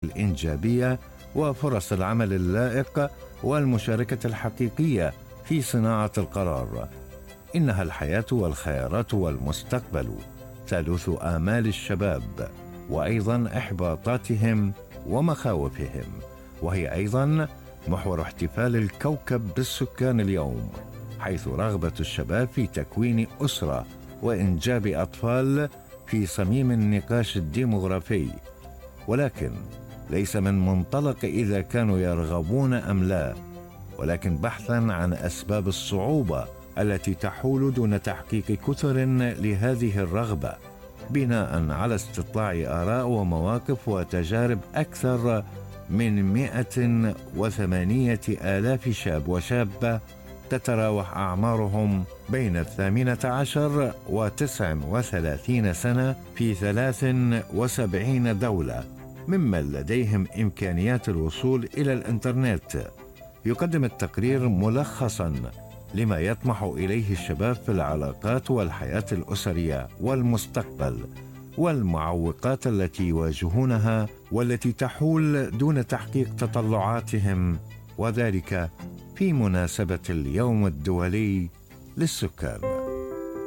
الإنجابية وفرص العمل اللائق والمشاركة الحقيقية في صناعة القرار. إنها الحياة والخيارات والمستقبل، ثالوث آمال الشباب وأيضا إحباطاتهم ومخاوفهم، وهي أيضا محور احتفال الكوكب بالسكان اليوم، حيث رغبة الشباب في تكوين أسرة وإنجاب أطفال في صميم النقاش الديمغرافي، ولكن ليس من منطلق إذا كانوا يرغبون أم لا، ولكن بحثا عن أسباب الصعوبة التي تحول دون تحقيق كثر لهذه الرغبة، بناء على استطلاع آراء ومواقف وتجارب أكثر من 108,000 شاب وشابة تتراوح أعمارهم بين 18 و39 سنة في 73 دولة، ممن لديهم إمكانيات الوصول إلى الإنترنت. يقدم التقرير ملخصاً لما يطمح إليه الشباب في العلاقات والحياة الأسرية والمستقبل، والمعوقات التي يواجهونها والتي تحول دون تحقيق تطلعاتهم، وذلك في مناسبة اليوم الدولي للسكان.